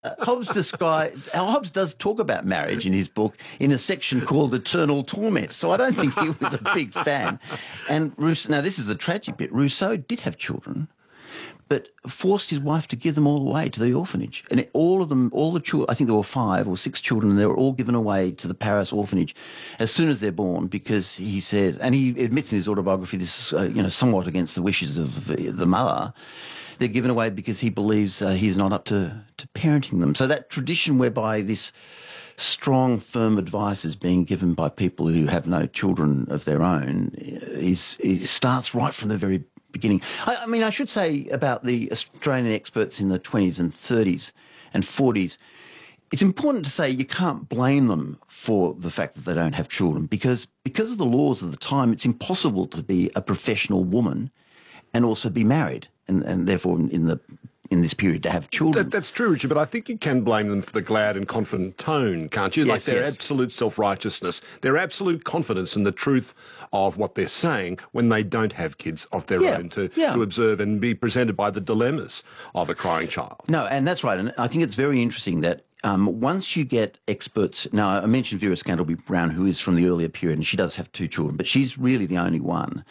Hobbes does talk about marriage in his book in a section called Eternal Torment. So I don't think he was a big fan. And Rousseau, now this is the tragic bit. Rousseau did have children, but forced his wife to give them all away to the orphanage. And all the children, I think there were 5 or 6 children, and they were all given away to the Paris orphanage as soon as they're born, because he says, and he admits in his autobiography, this is somewhat against the wishes of the mother, they're given away because he believes he's not up to parenting them. So that tradition whereby this strong, firm advice is being given by people who have no children of their own it starts right from the very beginning. I mean, I should say about the Australian experts in the 20s and 30s and 40s, it's important to say you can't blame them for the fact that they don't have children, because of the laws of the time, it's impossible to be a professional woman and also be married, and therefore in this period to have children. That's true, Richard, but I think you can blame them for the glad and confident tone, can't you? Yes, like their absolute self-righteousness, their absolute confidence in the truth of what they're saying when they don't have kids of their own to observe and be presented by the dilemmas of a crying child. No, and that's right. And I think it's very interesting that once you get experts... Now, I mentioned Vera Scantlebury-Brown, who is from the earlier period, and she does have 2 children, but she's really the only one.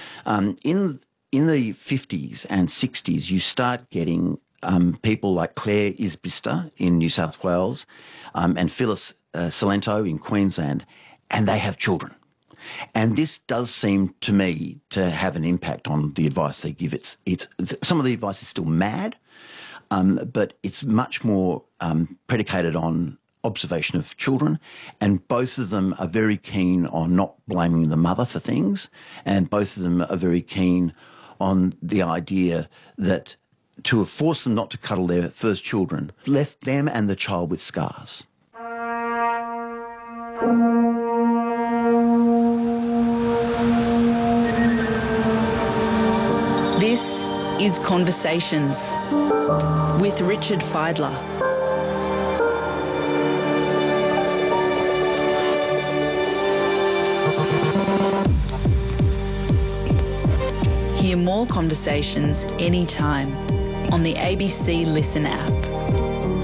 In the 50s and 60s, you start getting people like Claire Isbister in New South Wales and Phyllis Salento in Queensland, and they have children. And this does seem to me to have an impact on the advice they give. Some of the advice is still mad, but it's much more predicated on observation of children, and both of them are very keen on not blaming the mother for things, and both of them are very keen on the idea that to have forced them not to cuddle their first children left them and the child with scars. This is Conversations with Richard Fidler. Hear more conversations anytime on the ABC Listen app.